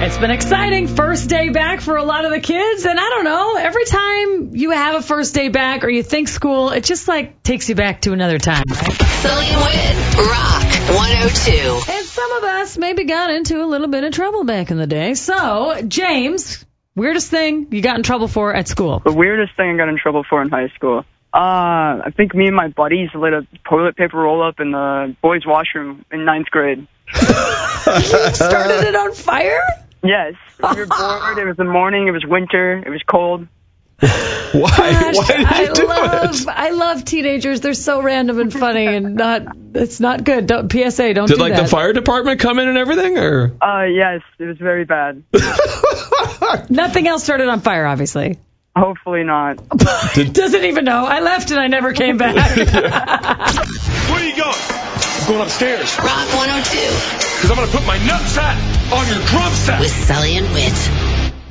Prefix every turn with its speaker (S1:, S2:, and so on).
S1: It's been exciting. First day back for a lot of the kids. And I don't know, every time you have a first day back or you think school, it just like takes you back to another time. Right?
S2: Sully and Whit, Rock 102.
S1: And some of us maybe got into a little bit of trouble back in the day. So, James, weirdest thing you got in trouble for at school?
S3: The weirdest thing I got in trouble for in high school. I think me and my buddies lit a toilet paper roll-up in the boys' washroom in 9th grade.
S1: You started it on fire?
S3: Yes. We were bored. It was the morning. It was winter. It was cold.
S1: Gosh,
S4: Why did you do it?
S1: I love teenagers. They're so random and funny, and it's not good. PSA, don't do that.
S4: Did the fire department come in and everything, or?
S3: Yes. It was very bad.
S1: Nothing else started on fire, obviously.
S3: Hopefully not.
S1: Doesn't even know. I left and I never came back.
S5: Where are you going? I'm going upstairs.
S2: Rock 102.
S5: Because I'm going to put my nutsack on your drum set.
S2: With Sully and Whit.